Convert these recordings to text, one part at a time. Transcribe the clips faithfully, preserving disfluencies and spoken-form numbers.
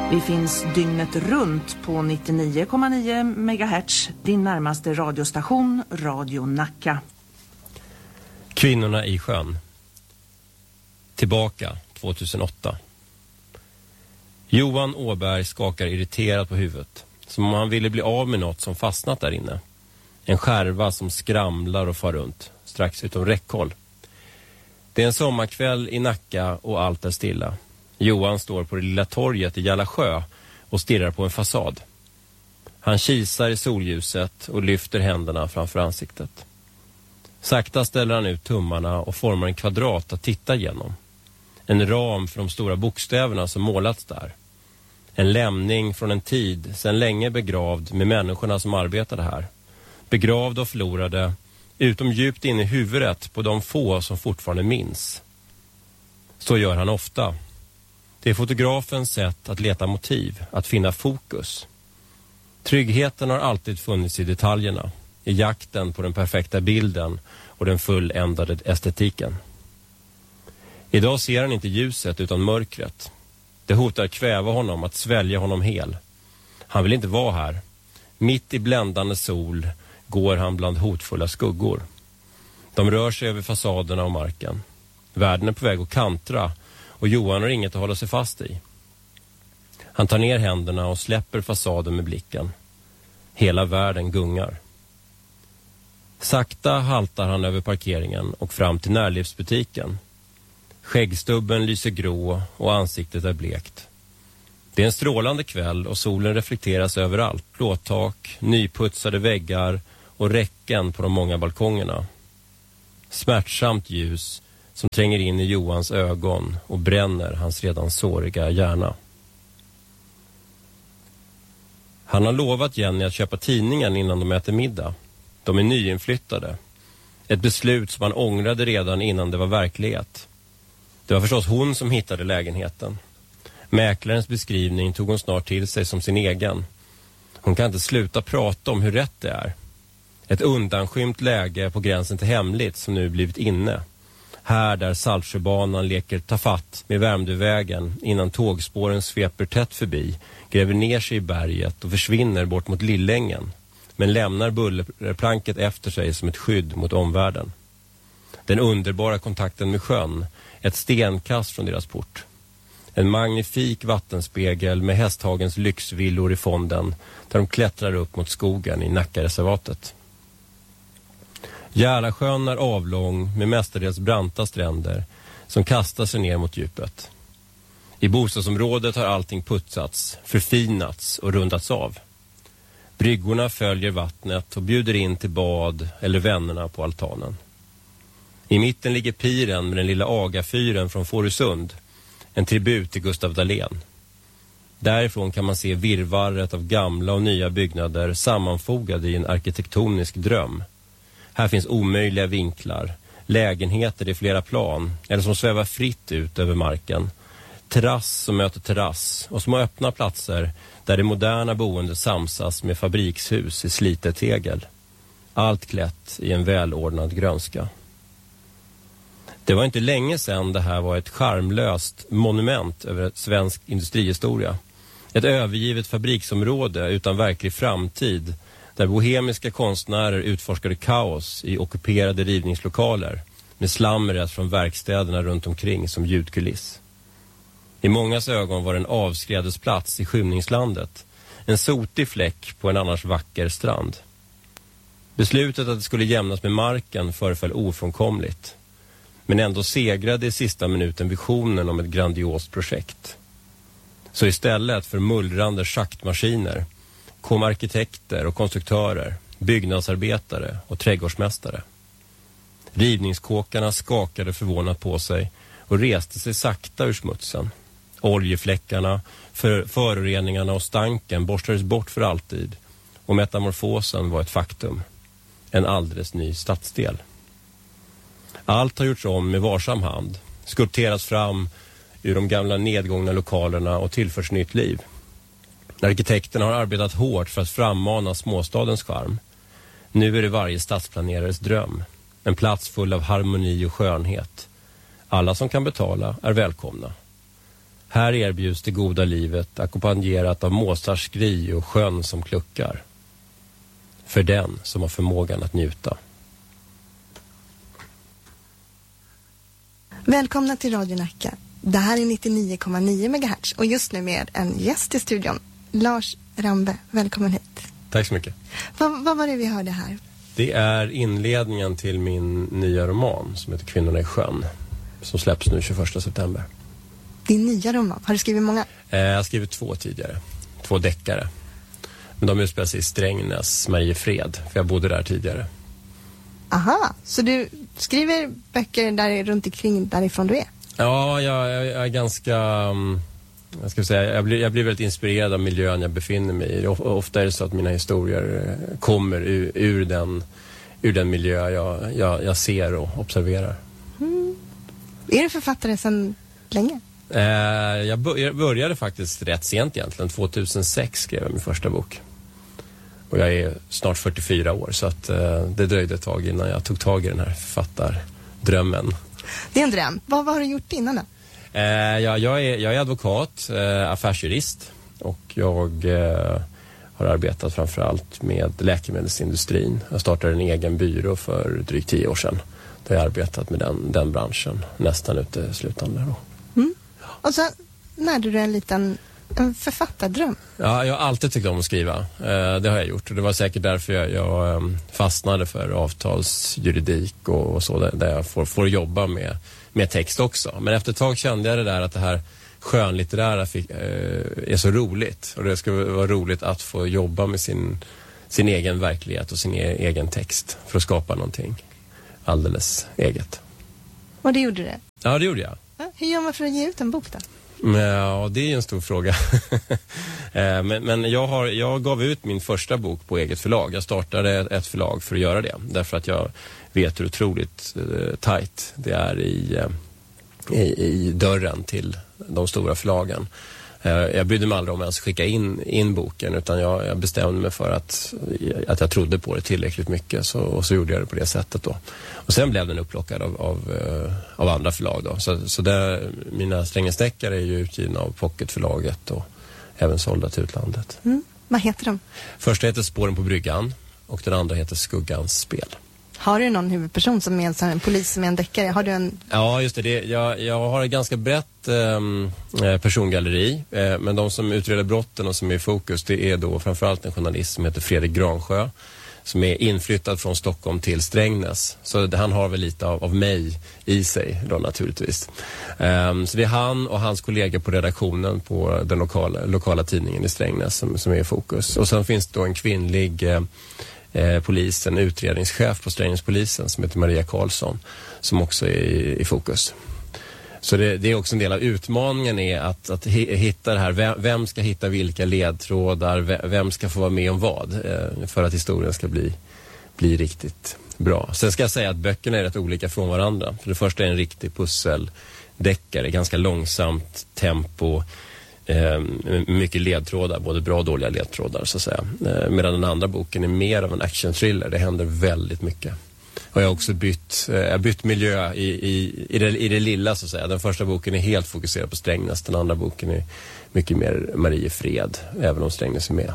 Vi finns dygnet runt på nittionio komma nio megahertz, din närmaste radiostation, Radio Nacka. Kvinnorna i sjön. Tillbaka tjugohundraåtta. Johan Åberg skakar irriterat på huvudet, som om han ville bli av med något som fastnat där inne. En skärva som skramlar och far runt, strax utom räckhåll. Det är en sommarkväll i Nacka och allt är stilla. Johan står på det lilla torget i Jallasjö och stirrar på en fasad. Han kisar i solljuset och lyfter händerna framför ansiktet. Sakta ställer han ut tummarna och formar en kvadrat att titta igenom. En ram för de stora bokstäverna som målats där. En lämning från en tid sedan länge begravd med människorna som arbetade här. Begravda och förlorade, utom djupt inne i huvudet på de få som fortfarande minns. Så gör han ofta. Det är fotografens sätt att leta motiv, att finna fokus. Tryggheten har alltid funnits i detaljerna, i jakten på den perfekta bilden och den fulländade estetiken. Idag ser han inte ljuset utan mörkret. Det hotar kväva honom, att svälja honom hel. Han vill inte vara här. Mitt i bländande sol går han bland hotfulla skuggor. De rör sig över fasaderna och marken. Världen är på väg att kantra och Johan har inget att hålla sig fast i. Han tar ner händerna och släpper fasaden med blicken. Hela världen gungar. Sakta haltar han över parkeringen och fram till närlivsbutiken. Skäggstubben lyser grå och ansiktet är blekt. Det är en strålande kväll och solen reflekteras överallt. Plåttak, nyputsade väggar och räcken på de många balkongerna. Smärtsamt ljus som tränger in i Johans ögon och bränner hans redan såriga hjärna. Han har lovat Jenny att köpa tidningen innan de äter middag. De är nyinflyttade. Ett beslut som han ångrade redan innan det var verklighet. Det var förstås hon som hittade lägenheten. Mäklarens beskrivning tog hon snart till sig som sin egen. Hon kan inte sluta prata om hur rätt det är. Ett undanskymt läge på gränsen till hemligt som nu blivit inne. Här där Saltsjöbanan leker tafatt med Värmdövägen innan tågspåren sveper tätt förbi, gräver ner sig i berget och försvinner bort mot Lillängen, men lämnar bullerplanket efter sig som ett skydd mot omvärlden. Den underbara kontakten med sjön, ett stenkast från deras port. En magnifik vattenspegel med Hästhagens lyxvillor i fonden där de klättrar upp mot skogen i Nackareservatet. Järlasjön är avlång med mestadels branta stränder som kastar sig ner mot djupet. I bostadsområdet har allting putsats, förfinats och rundats av. Bryggorna följer vattnet och bjuder in till bad eller vännerna på altanen. I mitten ligger piren med den lilla Agafyren från Fårösund, en tribut till Gustav Dahlén. Därifrån kan man se virrvarret av gamla och nya byggnader sammanfogade i en arkitektonisk dröm. Här finns omöjliga vinklar, lägenheter i flera plan eller som svävar fritt ut över marken. Terrass som möter terrass och små öppna platser där det moderna boendet samsas med fabrikshus i slitet tegel. Allt klätt i en välordnad grönska. Det var inte länge sedan det här var ett charmlöst monument över svensk industrihistoria. Ett övergivet fabriksområde utan verklig framtid där bohemiska konstnärer utforskade kaos i ockuperade rivningslokaler med slamret från verkstäderna runt omkring som ljudkuliss. I mångas ögon var det en avskrädesplats i skymningslandet, en sotig fläck på en annars vacker strand. Beslutet att det skulle jämnas med marken föreföll ofrånkomligt. Men ändå segrade i sista minuten visionen om ett grandiost projekt. Så istället för mullrande schaktmaskiner kom arkitekter och konstruktörer, byggnadsarbetare och trädgårdsmästare. Rivningskåkarna skakade förvånat på sig och reste sig sakta ur smutsen. Oljefläckarna, för föroreningarna och stanken borstades bort för alltid och metamorfosen var ett faktum. En alldeles ny stadsdel. Allt har gjorts om med varsam hand, skulpterats fram ur de gamla nedgångna lokalerna och tillförs nytt liv. Arkitekterna har arbetat hårt för att frammana småstadens charm. Nu är det varje stadsplanerares dröm. En plats full av harmoni och skönhet. Alla som kan betala är välkomna. Här erbjuds det goda livet ackompanjerat av måsars skri och sjön som kluckar. För den som har förmågan att njuta. Välkomna till Radio Nacka. Det här är nittionio komma nio megahertz och just nu med en gäst i studion. Lars Rambe, välkommen hit. Tack så mycket. Vad, vad var det vi hörde här? Det är inledningen till min nya roman som heter Kvinnorna i sjön. Som släpps nu tjugoförsta september. Din nya roman, har du skrivit många? Eh, jag har skrivit två tidigare. Två deckare. Men de utspelar sig i Strängnäs, Mariefred. För jag bodde där tidigare. Aha, så du skriver böcker där runt omkring därifrån du är? Ja, jag, jag, jag är ganska... Um, jag ska säga, jag blir, jag blir väldigt inspirerad av miljön jag befinner mig i. Ofta är det så att mina historier kommer ur, ur, den, ur den miljö jag, jag, jag ser och observerar. Mm. Är du författare sedan länge? Eh, jag började faktiskt rätt sent egentligen. tjugohundrasex skrev jag min första bok. Och jag är snart fyrtiofyra år så att eh, det dröjde ett tag innan jag tog tag i den här författardrömmen. Det är en dröm. Vad, vad har du gjort innan då? Eh, ja, jag, är, jag är advokat, eh, affärsjurist och jag eh, har arbetat framförallt med läkemedelsindustrin. Jag startade en egen byrå för drygt tio år sedan. Där jag har arbetat med den, den branschen nästan uteslutande då. Mm. Och så närde du en liten en författardröm. Ja, jag har alltid tyckt om att skriva. Eh, det har jag gjort och det var säkert därför jag, jag eh, fastnade för avtalsjuridik och, och så där, där jag får, får jobba med, med text också. Men efter ett tag kände jag det där att det här skönlitterära fick, eh, är så roligt och det ska vara roligt att få jobba med sin, sin egen verklighet och sin e- egen text för att skapa någonting alldeles eget. Och det gjorde du? Ja, det gjorde jag. Ja, hur gör man för att ge ut en bok då? Ja, det är en stor fråga. men men jag, har, jag gav ut min första bok på eget förlag. Jag startade ett förlag för att göra det. Därför att jag vet hur otroligt eh, tajt det är i, eh, i, i dörren till de stora förlagen. Eh, jag brydde mig aldrig om att ens skicka in, in boken utan jag, jag bestämde mig för att, att jag trodde på det tillräckligt mycket så, och så gjorde jag det på det sättet då. Och sen blev den upplockad av, av, av andra förlag då. Så, så där, mina Strängnäsdeckare är ju utgivna av Pocketförlaget och även sålda till utlandet. Mm. Vad heter de? Första heter Spåren på bryggan och den andra heter Skuggans spel. Har du någon huvudperson som är en, sån här, en polis som är en deckare? Har du en... Ja, just det. det jag, jag har ett ganska brett eh, persongalleri. Eh, men de som utreder brotten och som är i fokus det är då framförallt en journalist som heter Fredrik Gransjö. Som är inflyttad från Stockholm till Strängnäs. Så det, han har väl lite av, av mig i sig då naturligtvis. Um, så det är han och hans kollegor på redaktionen på den lokala, lokala tidningen i Strängnäs som, som är i fokus. Och sen finns det då en kvinnlig eh, eh, polis, en utredningschef på Strängnäspolisen som heter Maria Karlsson som också är i, i fokus. Så det, det är också en del av utmaningen är att, att hitta det här, vem, vem ska hitta vilka ledtrådar, vem ska få vara med om vad eh, för att historien ska bli, bli riktigt bra. Sen ska jag säga att böckerna är rätt olika från varandra. För det första är en riktig pusseldeckare, ganska långsamt tempo, eh, mycket ledtrådar, både bra och dåliga ledtrådar så att säga. Eh, medan den andra boken är mer av en action-thriller, det händer väldigt mycket. Och jag har också bytt, jag har bytt miljö i, i, i, det, i det lilla så att säga. Den första boken är helt fokuserad på Strängnäs. Den andra boken är mycket mer Mariefred, även om Strängnäs är med.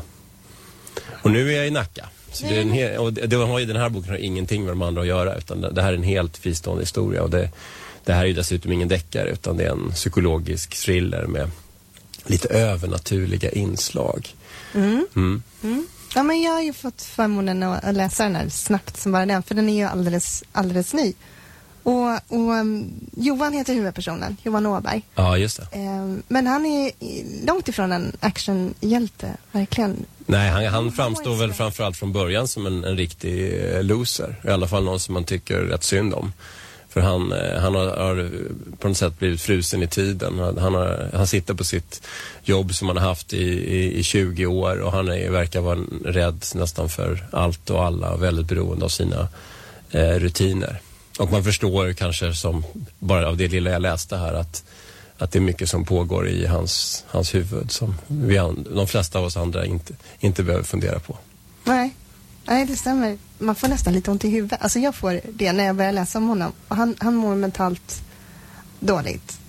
Och nu är jag i Nacka. Så det är en hel, och det har ju, den här boken har ingenting med de andra att göra. Utan det, det här är en helt fristående historia. Och det, det här är ju dessutom ingen deckare utan det är en psykologisk thriller med lite övernaturliga inslag. Mm. Mm. Mm. Ja, men jag har ju fått förmånen att läsa den här snabbt som bara den, för den är ju alldeles, alldeles ny. Och, och um, Johan heter huvudpersonen, Johan Åberg. Ja, just det. Um, men han är långt ifrån en actionhjälte, verkligen. Nej, han, han framstår väl framförallt från början som en, en riktig loser. I alla fall någon som man tycker rätt synd om. För han, han har, har på något sätt blivit frusen i tiden. Han, har, han sitter på sitt jobb som han har haft i, i, i tjugo år och han är, verkar vara rädd nästan för allt och alla och väldigt beroende av sina eh, rutiner. Och man förstår kanske som bara av det lilla jag läste här att, att det är mycket som pågår i hans, hans huvud som vi, de flesta av oss andra inte, inte behöver fundera på. Nej. Nej, det stämmer. Man får nästan lite ont i huvudet. Alltså jag får det när jag börjar läsa om honom. Och han, han mår mentalt dåligt.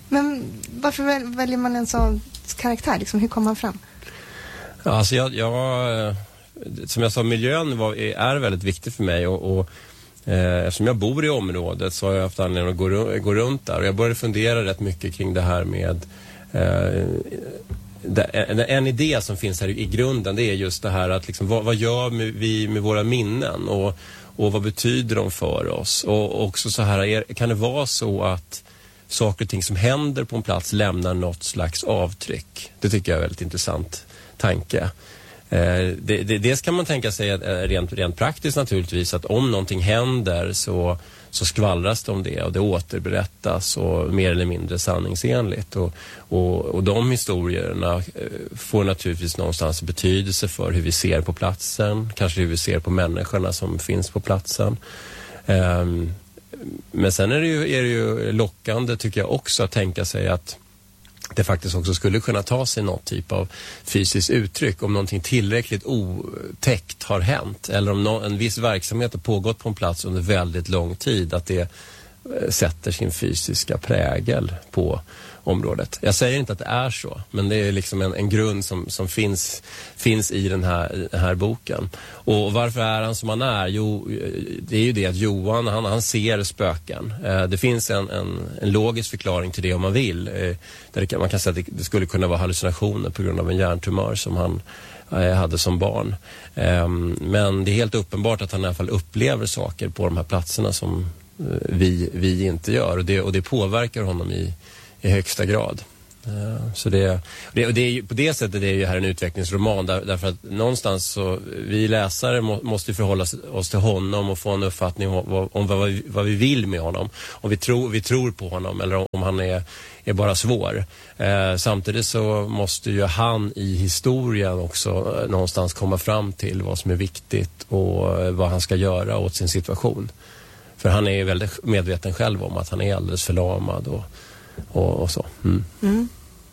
Men varför väl, väljer man en sån karaktär? Liksom, hur kommer han fram? Ja, alltså jag, jag, som jag sa, miljön var, är väldigt viktig för mig och, och eh, eftersom jag bor i området så har jag haft anledning att gå, gå runt där och jag började fundera rätt mycket kring det här med eh, det, en, en idé som finns här i grunden, det är just det här att liksom, vad, vad gör vi med våra minnen och, och vad betyder de för oss och också så här, är, kan det vara så att saker och ting som händer på en plats lämnar något slags avtryck? Det tycker jag är väldigt intressant tanke. Eh, det, det, det ska man tänka sig att, rent, rent praktiskt naturligtvis, att om någonting händer så, så skvallras det om det och det återberättas och mer eller mindre sanningsenligt och, och, och de historierna får naturligtvis någonstans betydelse för hur vi ser på platsen, kanske hur vi ser på människorna som finns på platsen. Eh, men sen är det, ju, är det ju lockande tycker jag också att tänka sig att det faktiskt också skulle kunna ta sig något typ av fysiskt uttryck om någonting tillräckligt otäckt har hänt eller om no- en viss verksamhet har pågått på en plats under väldigt lång tid, att det eh, sätter sin fysiska prägel på området. Jag säger inte att det är så, men det är liksom en, en grund som, som finns, finns i den här, den här boken. Och varför är han som han är? Jo, det är ju det att Johan, han, han ser spöken. Eh, det finns en, en, en logisk förklaring till det om man vill. Eh, där det kan, man kan säga att det, det skulle kunna vara hallucinationer på grund av en hjärntumör som han eh, hade som barn. Eh, men det är helt uppenbart att han i alla fall upplever saker på de här platserna som eh, vi, vi inte gör. Och det, och det påverkar honom i i högsta grad. Uh, så det, det, och det är ju, på det sättet är det ju här en utvecklingsroman där, därför att någonstans så vi läsare må, måste förhålla oss till honom och få en uppfattning om, om vad, vi, vad vi vill med honom. Om vi tror, vi tror på honom eller om han är, är bara svår. Uh, samtidigt så måste ju han i historien också uh, någonstans komma fram till vad som är viktigt och uh, vad han ska göra åt sin situation. För han är ju väldigt medveten själv om att han är alldeles förlamad och Och, och så. Mm. Mm.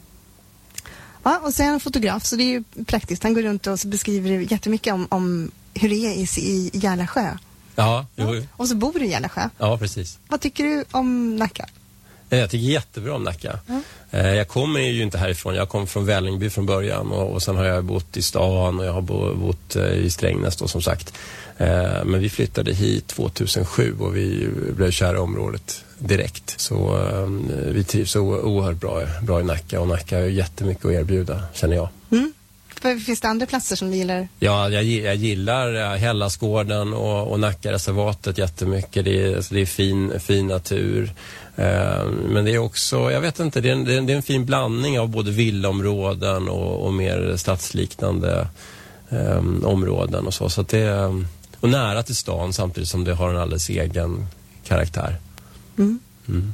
Ja, och så är han fotograf, så det är ju praktiskt. Han går runt och så beskriver jättemycket om, om hur det är i, i Järlasjö. Ja, jo. Ja, och så bor du i Järlasjö. Ja, precis. Vad tycker du om Nacka? Jag tycker jättebra om Nacka. Mm. Jag kommer ju inte härifrån. Jag kom från Vällingby från början och, och sen har jag bott i stan och jag har bott i Strängnäs då som sagt. Men vi flyttade hit tjugohundrasju och vi blev kära i området direkt. Så vi trivs så oerhört bra, bra i Nacka och Nacka har jättemycket att erbjuda, känner jag. Mm. Finns det andra platser som du gillar? Ja, jag, jag gillar Hällasgården och, och Nackareservatet jättemycket. Det är, alltså det är fin, fin natur. Eh, men det är också, jag vet inte, det är, en, det är en fin blandning av både villaområden och, och mer stadsliknande eh, områden och så. Så att det är, och nära till stan samtidigt som det har en alldeles egen karaktär. Mm. Mm.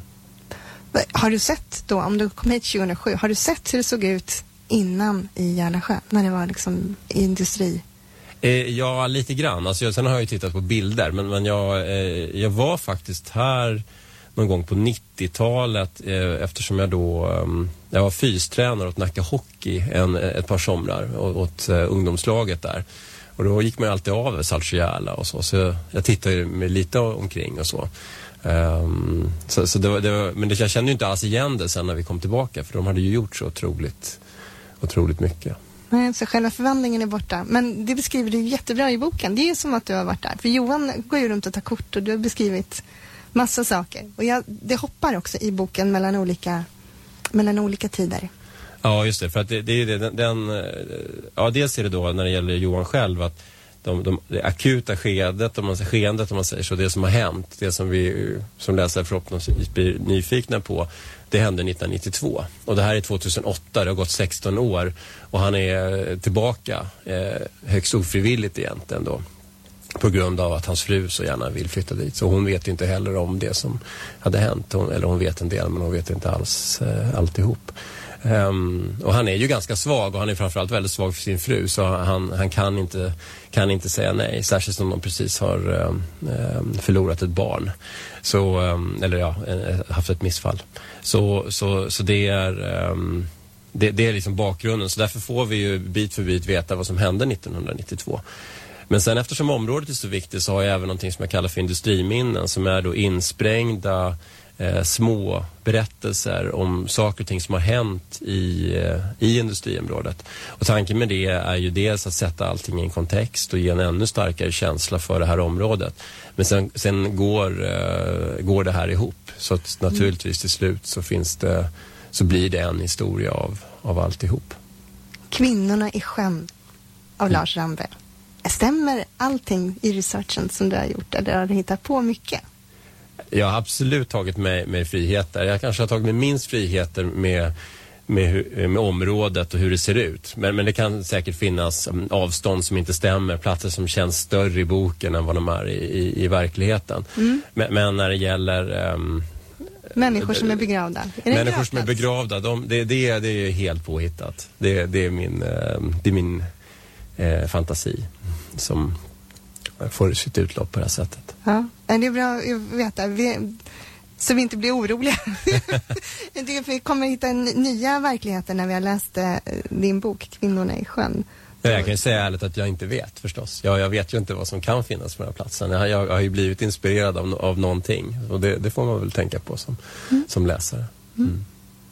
Har du sett då, om du kom hit tjugohundrasju, har du sett hur det såg ut innan i Järlasjö, när det var liksom industri? Eh, ja, lite grann. Alltså, sen har jag ju tittat på bilder, men, men jag, eh, jag var faktiskt här någon gång på nittiotalet eh, eftersom jag då eh, jag var fystränare åt Nacka Hockey en, ett par somrar åt, åt eh, ungdomslaget där. Och då gick man ju alltid av Saltsjöjärla och så, så jag, jag tittade mig lite omkring och så. Um, så, så det var, det var, men det, jag kände ju inte alls igen det sen när vi kom tillbaka, för de hade ju gjort så otroligt otroligt mycket. Nej, så själva förvandlingen är borta. Men det beskriver du jättebra i boken. Det är som att du har varit där. För Johan går ju runt och tar kort och du har beskrivit massa saker. Och jag, det hoppar också i boken mellan olika, mellan olika tider. Ja, just det. För att det, det är det, den, den, ja, dels är det då när det gäller Johan själv att de, de, det akuta skedet, om man, skeendet om man säger så, det som har hänt, det som vi som läsare förhoppningsvis blir nyfikna på, det hände nittonhundranittiotvå. Och det här är tjugohundraåtta, det har gått sexton år och han är tillbaka eh, högst ofrivilligt egentligen då. På grund av att hans fru så gärna vill flytta dit. Så hon vet inte heller om det som hade hänt. Hon, eller hon vet en del, men hon vet inte alls eh, alltihop. Um, och han är ju ganska svag och han är framförallt väldigt svag för sin fru. Så han, han kan, inte, kan inte säga nej. Särskilt som de precis har um, förlorat ett barn. Så, um, eller ja, haft ett missfall. Så, så, så det är... Um, det, det är liksom bakgrunden. Så därför får vi ju bit för bit veta vad som hände nittonhundranittiotvå. Men sen eftersom området är så viktigt så har jag även någonting som jag kallar för industriminnen som är då insprängda eh, små berättelser om saker och ting som har hänt i, eh, i industriområdet. Och tanken med det är ju dels att sätta allting i en kontext och ge en ännu starkare känsla för det här området. Men sen, sen går, eh, går det här ihop. Så att naturligtvis till slut så finns det, så blir det en historia av, av alltihop. Kvinnorna i sjön av mm. Lars Ramberg. Stämmer allting i researchen som du har gjort, eller har du hittat på mycket? Jag har absolut tagit mig, mig friheter. Jag kanske har tagit mig minst friheter med, med, med området och hur det ser ut. Men, men det kan säkert finnas avstånd som inte stämmer, platser som känns större i boken än vad de är i, i, i verkligheten. Mm. Men, men när det gäller... Um, människor som är begravda. Är människor gravplats? Som är begravda, de, det, det, det är helt påhittat. Det, det är min, det är min eh, fantasi som får sitt utlopp på det här sättet. Ja, det är bra att veta. Vi, så vi inte blir oroliga. Vi kommer hitta nya verkligheter när vi har läst eh, din bok Kvinnorna i sjön. Jag kan ju säga ärligt att jag inte vet förstås. Jag, jag vet ju inte vad som kan finnas på den här platsen. Jag, jag, jag har ju blivit inspirerad av, av någonting. Och det, det får man väl tänka på som, mm. som läsare. Mm. Mm.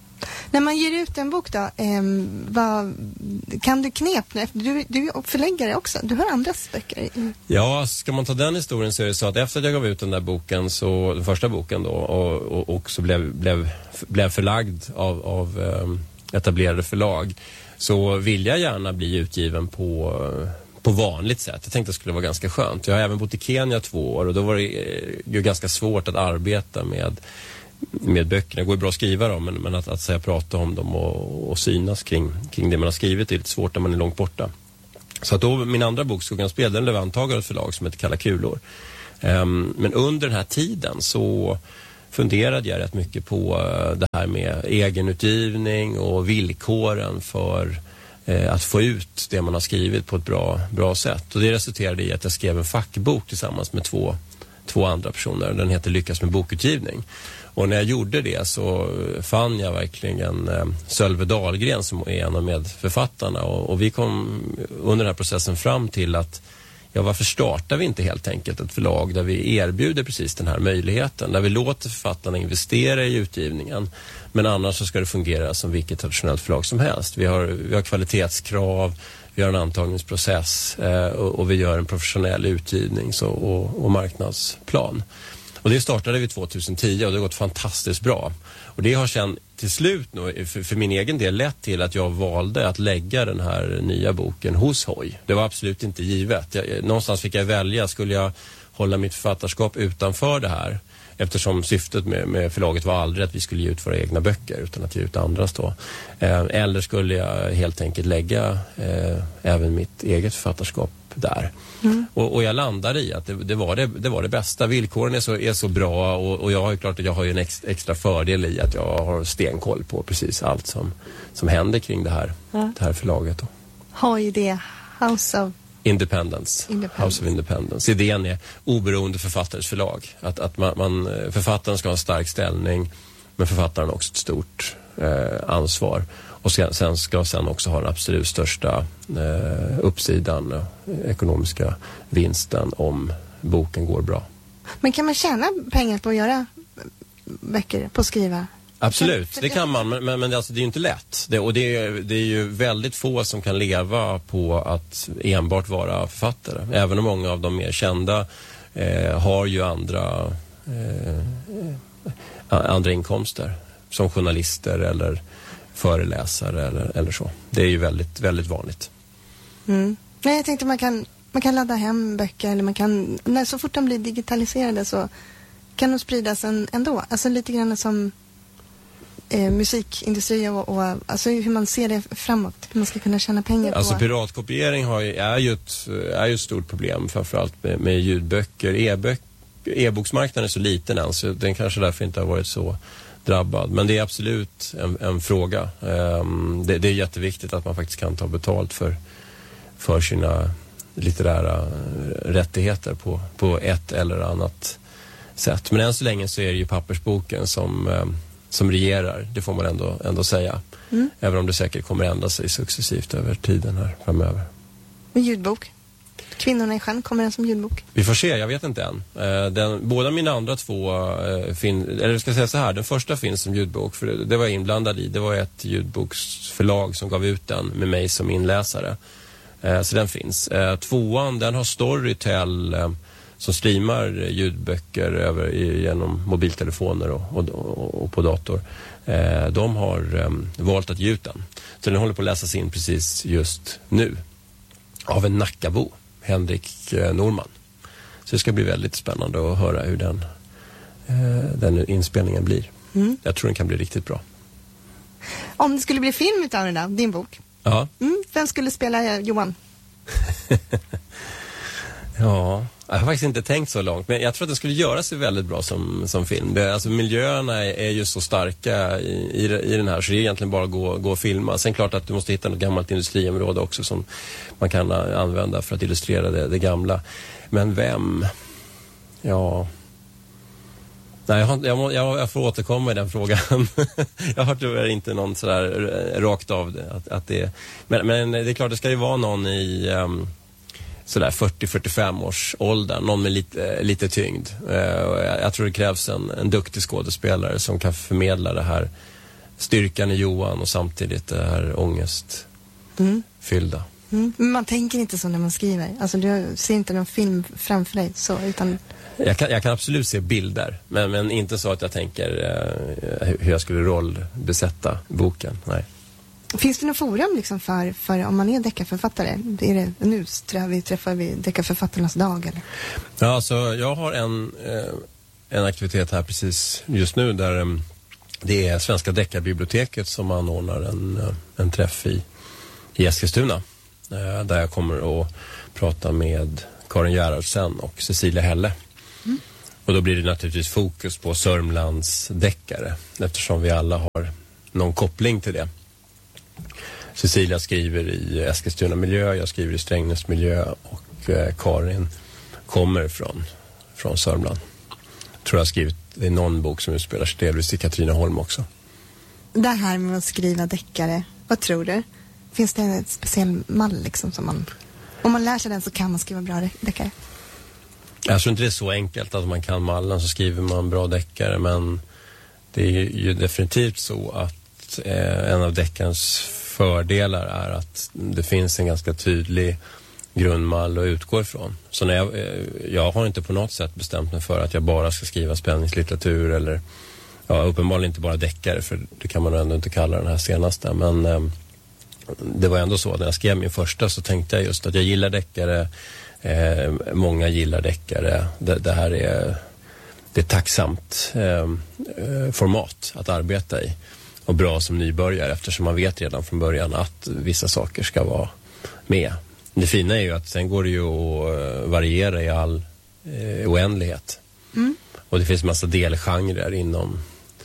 När man ger ut en bok då, eh, vad, kan du knep? Du, du är förläggare också. Du har andras böcker. Ja, ska man ta den historien så är det så att efter att jag gav ut den där boken, så, den första boken då, och, och, och så blev, blev, blev förlagd av, av eh, etablerade förlag, så vill jag gärna bli utgiven på, på vanligt sätt. Jag tänkte att det skulle vara ganska skönt. Jag har även bott i Kenya två år och då var det ju ganska svårt att arbeta med, med böckerna. Det går ju bra att skriva dem, men, men att, att säga, prata om dem och, och synas kring, kring det man har skrivit är lite svårt när man är långt borta. Så att då, min andra bok, Skuggans spel, den blev antagen av ett förlag som heter Kalla kulor. Um, men under den här tiden så funderade jag rätt mycket på det här med egenutgivning och villkoren för eh, att få ut det man har skrivit på ett bra, bra sätt. Och det resulterade i att jag skrev en fackbok tillsammans med två, två andra personer. Den heter Lyckas med bokutgivning. Och när jag gjorde det så fann jag verkligen eh, Sölve Dahlgren som är en av medförfattarna. Och, och vi kom under den här processen fram till att ja, varför startar vi inte helt enkelt ett förlag där vi erbjuder precis den här möjligheten, där vi låter författarna investera i utgivningen, men annars så ska det fungera som vilket traditionellt förlag som helst. Vi har, vi har kvalitetskrav, vi har en antagningsprocess eh, och, och vi gör en professionell utgivning så, och, och marknadsplan. Och det startade vi tjugohundratio och det har gått fantastiskt bra. Och det har sedan till slut nu, för, för min egen del lett till att jag valde att lägga den här nya boken hos Hoj. Det var absolut inte givet. Jag, någonstans fick jag välja, skulle jag hålla mitt författarskap utanför det här? Eftersom syftet med, med förlaget var aldrig att vi skulle ge ut våra egna böcker utan att ge ut andras då. Eh, eller skulle jag helt enkelt lägga eh, även mitt eget författarskap där. Mm. Och, och jag landade i att det, det, var det, det var det bästa. Villkoren är så, är så bra och, och jag har ju klart att jag har ju en ex, extra fördel i att jag har stenkoll på precis allt som, som händer kring det här, ja. det här förlaget. Då. Har ju det House of Independence. Independence. House of Independence. Idén är oberoende författares förlag. Att, att man, man, författaren ska ha en stark ställning, men författaren har också ett stort eh, ansvar. Och sen, sen ska sen också ha den absolut största eh, uppsidan, eh, ekonomiska vinsten om boken går bra. Men kan man tjäna pengar på att göra böcker, på att skriva? Absolut, det kan man, men, men, men alltså, det är ju inte lätt. Det, och det är, det är ju väldigt få som kan leva på att enbart vara författare. Även om många av de mer kända eh, har ju andra, eh, andra inkomster. Som journalister eller föreläsare eller, eller så. Det är ju väldigt, väldigt vanligt. Mm. Nej, jag tänkte man kan, man kan ladda hem böcker eller man kan, när så fort de blir digitaliserade så kan de spridas en, ändå. Alltså lite grann som eh, musikindustri och, och alltså hur man ser det framåt. Hur man ska kunna tjäna pengar på. Alltså piratkopiering har ju, är, ju ett, är ju ett stort problem framförallt med, med ljudböcker. E-böcker, e-boksmarknaden är så liten än så den kanske därför inte har varit så drabbad. Men det är absolut en, en fråga. Um, det, det är jätteviktigt att man faktiskt kan ta betalt för, för sina litterära rättigheter på, på ett eller annat sätt. Men än så länge så är det ju pappersboken som, um, som regerar. Det får man ändå, ändå säga. Mm. Även om det säkert kommer ändra sig successivt över tiden här framöver. En ljudbok? Kvinnorna i sjön, kommer den som ljudbok? Vi får se, jag vet inte än. Den, båda mina andra två, fin, eller jag ska säga så här, den första finns som ljudbok, för det, det var jag inblandad i. Det var ett ljudboksförlag som gav ut den med mig som inläsare. Så den finns. Tvåan, den har Storytel som streamar ljudböcker över, genom mobiltelefoner och, och, och på dator. De har valt att ge ut den. Så den håller på att läsas in precis just nu av en Nackabo, Henrik Norman. Så det ska bli väldigt spännande att höra hur den, den inspelningen blir. Mm. Jag tror den kan bli riktigt bra. Om det skulle bli film utav den där, din bok. Ja. Mm, vem skulle spela Johan? Ja, jag har faktiskt inte tänkt så långt. Men jag tror att det skulle göra sig väldigt bra som, som film. Det, alltså miljöerna är, är ju så starka i, i, i den här. Så det är egentligen bara att gå, gå och filma. Sen klart att du måste hitta något gammalt industriområde också som man kan använda för att illustrera det, det gamla. Men vem? Ja... Nej, jag, har, jag, må, jag, jag får återkomma i den frågan. Jag har tyvärr inte någon sådär rakt av det. Att, att det men, men det är klart, det ska ju vara någon i um, sådär fyrtio till fyrtiofem års ålder. Någon med lite, lite tyngd. Uh, jag, jag tror det krävs en, en duktig skådespelare som kan förmedla det här styrkan i Johan och samtidigt det här ångestfyllda. Mm. Mm. Man tänker inte så när man skriver. Alltså du ser inte någon film framför dig så, utan... Jag kan, jag kan absolut se bilder, men, men inte så att jag tänker eh, hur jag skulle rollbesätta boken. Nej. Finns det något forum liksom för, för om man är deckarförfattare? Är det, nu tror jag vi träffar vi deckarförfattarnas dag, eller? Ja, alltså, jag har en, eh, en aktivitet här precis just nu där eh, det är Svenska deckarbiblioteket som anordnar en, en träff i, i Eskilstuna. Eh, där jag kommer att prata med Karin Gerhardsen och Cecilia Helle. Mm. Och då blir det naturligtvis fokus på Sörmlands deckare, eftersom vi alla har någon koppling till det. Cecilia skriver i Eskilstuna miljö, jag skriver i Strängnäs miljö och eh, Karin kommer från, från Sörmland. Jag tror jag har skrivit i någon bok som utspelar sig delvis i Katrineholm också. Det här med att skriva deckare, vad tror du? Finns det en speciell mall liksom som man... Om man lär sig den så kan man skriva bra deckare? Jag tror inte det är så enkelt att man kan mallen så skriver man bra deckare, men det är ju definitivt så att eh, en av deckarens fördelar är att det finns en ganska tydlig grundmall att utgå ifrån. Så när jag, eh, jag har inte på något sätt bestämt mig för att jag bara ska skriva spänningslitteratur eller ja, uppenbarligen inte bara deckare, för det kan man ändå inte kalla den här senaste, men eh, det var ändå så att när jag skrev min första så tänkte jag just att jag gillar deckare. Eh, många gillar deckare. Det, det här är, det är tacksamt eh, format att arbeta i. Och bra som nybörjare, eftersom man vet redan från början att vissa saker ska vara med. Det fina är ju att sen går det ju att variera i all eh, oändlighet. Mm. Och det finns massa delgenrer inom,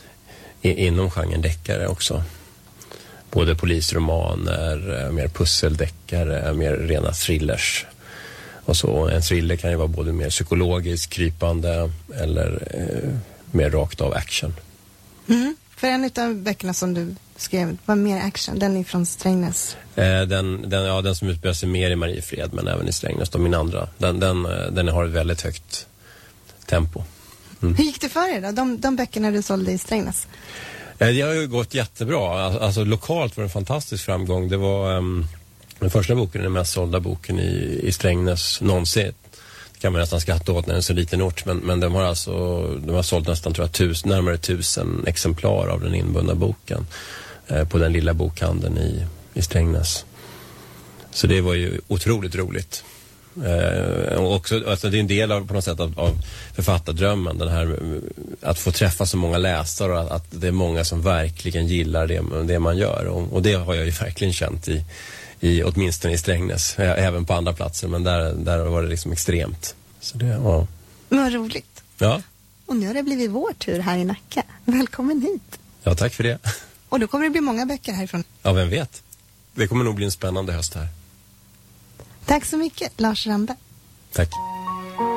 i, inom genren deckare också. Både polisromaner, mer pusseldeckare, mer rena thrillers. Och så en thriller kan ju vara både mer psykologiskt krypande eller eh, mer rakt av action. Mm. För en av böckerna som du skrev var mer action, den är från Strängnäs. Eh, den, den, ja, den som utspelar sig mer i Mariefred men även i Strängnäs, då min andra. Den, den, den har ett väldigt högt tempo. Mm. Hur gick det för er då, de, de böckerna du sålde i Strängnäs? Det har ju gått jättebra. Alltså lokalt var det en fantastisk framgång. Det var um, den första boken, den mest sålda boken i, i Strängnäs någonsin. Det kan man nästan skratta åt när det är en så liten ort. Men, men de har alltså de har sålt nästan tror jag, tus, närmare tusen exemplar av den inbundna boken eh, på den lilla bokhandeln i, i Strängnäs. Så det var ju otroligt roligt. Eh, och också, alltså det är en del av, på något sätt av, av författardrömmen, den här att få träffa så många läsare och att, att det är många som verkligen gillar det, det man gör, och, och det har jag ju verkligen känt i, i åtminstone i Strängnäs, även på andra platser, men där, där var det liksom extremt. Så det, ja. Vad roligt. Ja. Och nu har det blivit vår tur här i Nacka. Välkommen hit. Ja, tack för det. Och då kommer det bli många böcker härifrån. Ja, vem vet. Det kommer nog bli en spännande höst här. Tack så mycket, Lars Ramberg. Tack.